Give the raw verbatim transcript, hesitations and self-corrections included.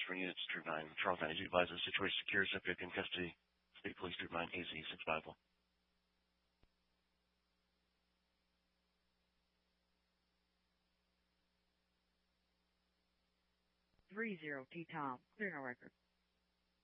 for units, Troop nine. Charles ninety-two advises situation secure, subject in custody. State Police, Troop nine, A Z six five one. Three zero T Tom, clear no record.